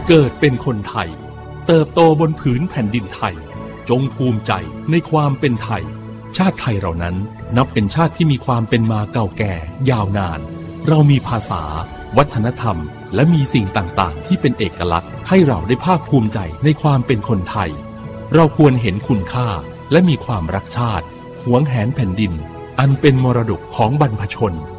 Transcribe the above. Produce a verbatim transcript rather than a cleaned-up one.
เกิดเป็นคนไทยเติบโตบนผืนแผ่นดินไทยจงภูมิใจในความเป็นไทยชาติไทยเรานั้นนับเป็นชาติที่มีความเป็นมาเก่าแก่ยาวนานเรามีภาษาวัฒนธรรมและมีสิ่งต่างๆที่เป็นเอกลักษณ์ให้เราได้ภาคภูมิใจในความเป็นคนไทยเราควรเห็นคุณค่าและมีความรักชาติหวงแหนแผ่นดินอันเป็นมรดกของบรรพชน